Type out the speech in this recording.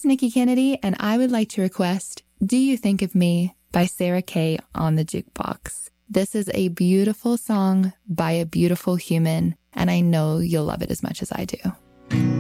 Nikki Kennedy, and I would like to request Do You Think of Me by Sarah Kay on the jukebox. This is a beautiful song by a beautiful human, and I know you'll love it as much as I do.